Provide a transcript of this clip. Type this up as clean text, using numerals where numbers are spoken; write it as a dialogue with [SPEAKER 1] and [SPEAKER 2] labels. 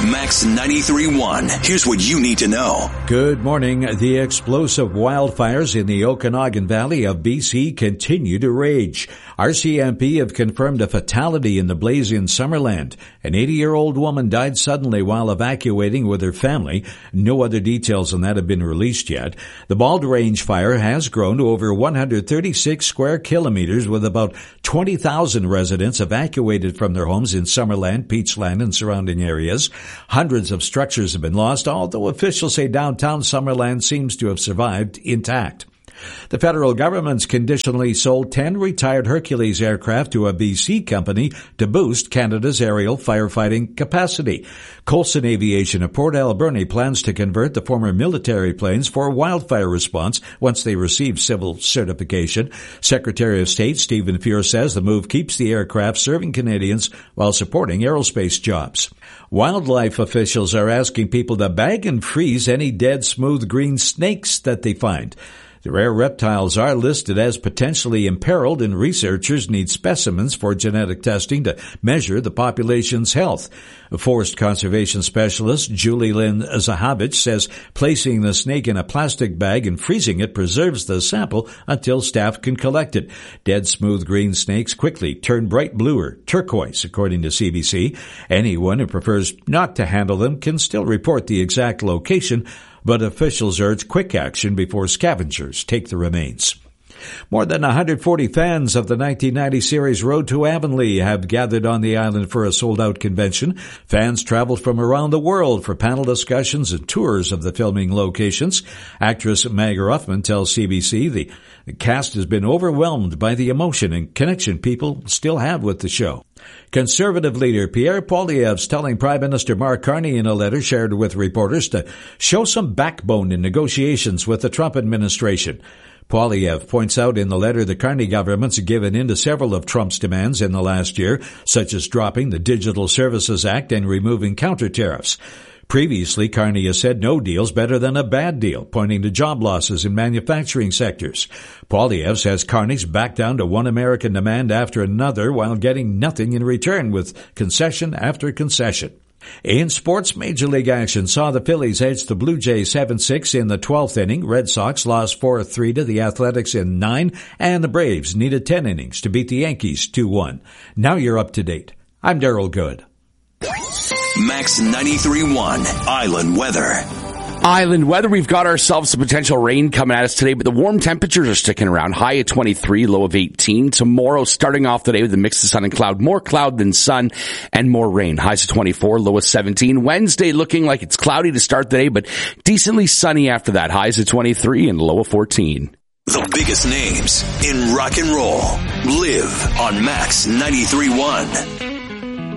[SPEAKER 1] Max 93.1. Here's what you need to know.
[SPEAKER 2] Good morning. The explosive wildfires in the Okanagan Valley of BC continue to rage. RCMP have confirmed a fatality in the blaze in Summerland. An 80-year-old woman died suddenly while evacuating with her family. No other details on that have been released yet. The Bald Range fire has grown to over 136 square kilometers, with about 20,000 residents evacuated from their homes in Summerland, Peachland, and surrounding areas. Hundreds of structures have been lost, although officials say downtown Summerland seems to have survived intact. The federal government's conditionally sold 10 retired Hercules aircraft to a BC company to boost Canada's aerial firefighting capacity. Coulson Aviation of Port Alberni plans to convert the former military planes for wildfire response once they receive civil certification. Secretary of State Stephen Fuhr says the move keeps the aircraft serving Canadians while supporting aerospace jobs. Wildlife officials are asking people to bag and freeze any dead smooth green snakes that they find. The rare reptiles are listed as potentially imperiled, and researchers need specimens for genetic testing to measure the population's health. A forest conservation specialist, Julie Lynn Zahavich, says placing the snake in a plastic bag and freezing it preserves the sample until staff can collect it. Dead smooth green snakes quickly turn bright blue or turquoise, according to CBC. Anyone who prefers not to handle them can still report the exact location, but officials urge quick action before scavengers take the remains. More than 140 fans of the 1990 series Road to Avonlea have gathered on the island for a sold-out convention. Fans traveled from around the world for panel discussions and tours of the filming locations. Actress Meg Ruffman tells CBC the cast has been overwhelmed by the emotion and connection people still have with the show. Conservative leader Pierre Poilievre is telling Prime Minister Mark Carney in a letter shared with reporters to show some backbone in negotiations with the Trump administration. Poilievre points out in the letter the Carney government's given in to several of Trump's demands in the last year, such as dropping the Digital Services Act and removing counter-tariffs. Previously, Carney has said no deal's better than a bad deal, pointing to job losses in manufacturing sectors. Poilievre says Carney's backed down to one American demand after another while getting nothing in return, with concession after concession. In sports, Major League action saw the Phillies edge the Blue Jays 7-6 in the 12th inning. Red Sox lost 4-3 to the Athletics in 9, and the Braves needed 10 innings to beat the Yankees 2-1. Now you're up to date. I'm Daryl Good.
[SPEAKER 1] Max 93.1 Island Weather.
[SPEAKER 3] Island weather, we've got ourselves some potential rain coming at us today, but the warm temperatures are sticking around. High at 23, low of 18. Tomorrow, starting off the day with a mix of sun and cloud. More cloud than sun and more rain. Highs at 24, low of 17. Wednesday looking like it's cloudy to start the day, but decently sunny after that. Highs at 23 and low of 14.
[SPEAKER 1] The biggest names in rock and roll live on Max 93.1.